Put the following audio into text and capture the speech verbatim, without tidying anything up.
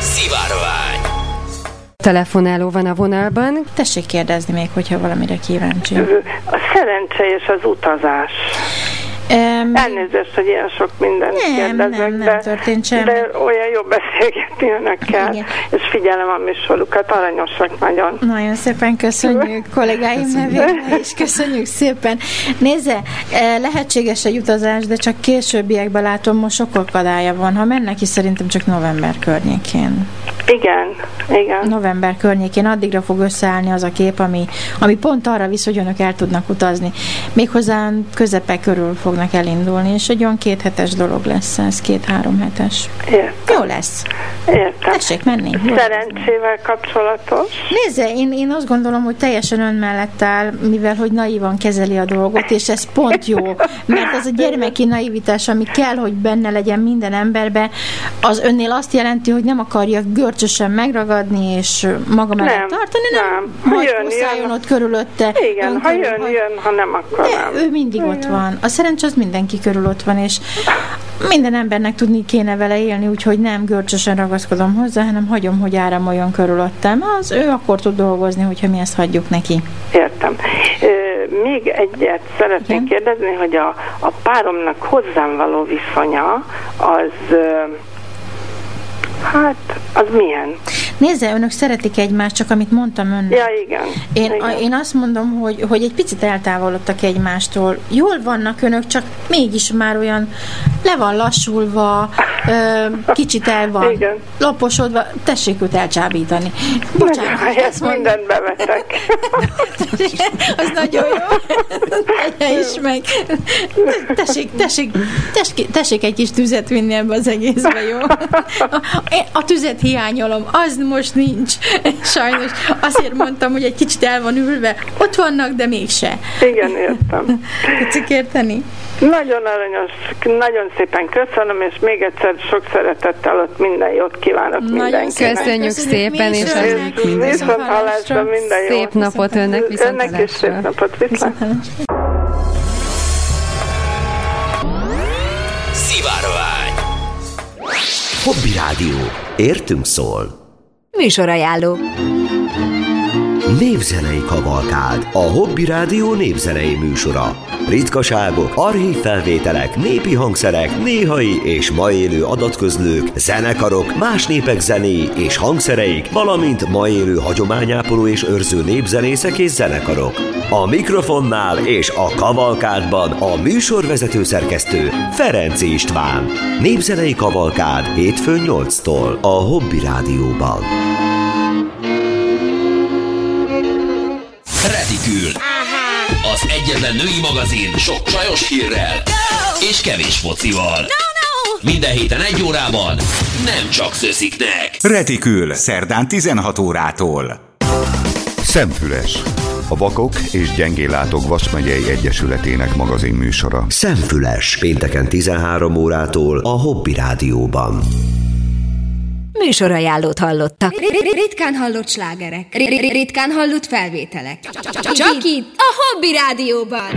Szivárvány. Telefonáló van a vonalban. Tessék kérdezni még, hogyha valamire kíváncsi. A szerencse és az utazás. Um, Elnézést, hogy ilyen sok mindent nem, kérdezek, nem, nem de, történt semmi. de olyan jobb beszélgetni önökkel, igen. És figyelem a műsorukat, aranyosak nagyon. Nagyon szépen köszönjük kollégáim nevében, és köszönjük szépen. Nézze, lehetséges egy utazás, de csak későbbiekben látom, most sok akadálya van. Ha mennek is, szerintem csak november környékén. Igen, igen. November környékén addigra fog összeállni az a kép, ami, ami pont arra visz, hogy önök el tudnak utazni. Méghozzá közepe körül fognak elindulni, és egy olyan kéthetes dolog lesz ez, két-három hetes. Értem. Jó lesz. Értem. Tessék menni. Jó Szerencsével kapcsolatos? Nézze, én, én azt gondolom, hogy teljesen ön mellett áll, mivel hogy naívan kezeli a dolgot, és ez pont jó, mert az a gyermeki naivitás, ami kell, hogy benne legyen minden emberbe, az önnél azt jelenti, hogy nem akarja görcsösen megragadni, és maga mellett nem, tartani, nem, nem. Majd hosszálljon ott körülötte. Igen, ha körül, jön, ha... jön, ha nem, akkor de nem. Ő mindig igen. ott van. A szerencs az mindenki körül ott van, és minden embernek tudni kéne vele élni, úgyhogy nem görcsösen ragaszkodom hozzá, hanem hagyom, hogy áramoljon körülöttem. Az ő akkor tud dolgozni, hogyha mi ezt hagyjuk neki. Értem. Még egyet szeretnék igen? kérdezni, hogy a, a páromnak hozzám való viszonya az... Hát, az milyen? Nézze, önök szeretik egymást, csak amit mondtam önnek. Ja, igen. Én, igen. A, én azt mondom, hogy, hogy egy picit eltávolodtak egymástól. Jól vannak önök, csak mégis már olyan le van lassulva, ö, kicsit el van igen. laposodva. Tessék őt elcsábítani. Bocsánat, nem, ezt mindent bevetek. Az nagyon jó. Egye is meg. Tessék, tessék, tessék, tessék egy kis tüzet vinni ebbe az egészbe, jó? A tüzet hiányolom, az most nincs. Sajnos azért mondtam, hogy egy kicsit el van ülve. Ott vannak, de mégse. Igen, értem. Tetszik érteni? Nagyon aranyos, nagyon szépen köszönöm, és még egyszer sok szeretettel ott minden jót kívánok nagyon mindenkinek. Köszönjük szépen, és önnek minden viszont hallásra, minden jót. Szép napot önnek, viszont önnek is szép napot, viszont. Szivárvány. Hobby Rádió. Értünk szól. Műsorajánló. Népzenei kavalkád. A Hobby Rádió népzenei műsora. Ritkaságok, archív felvételek, népi hangszerek, néhai és ma élő adatközlők, zenekarok, más népek zenéi és hangszereik, valamint ma élő hagyományápoló és őrző népzenészek és zenekarok. A mikrofonnál és a kavalkádban a műsorvezető szerkesztő Ferenczy István. Népzenei kavalkád hétfőn nyolctól a Hobby Rádióban. Retikül. Az egyetlen női magazin sok csajos hírrel és kevés focival. No, no. Minden héten egy órában, nem csak szösziknek. Retikül, szerdán tizenhat órától. Szemfüles. A Vakok és Gyengéllátók Vas megyei Egyesületének magazin műsora. Szemfüles, pénteken tizenhárom órától a Hobby Rádióban. Műsorajánlót hallottak. Ritkán hallott slágerek. Ritkán hallott felvételek. Csak itt a Hobby Rádióban.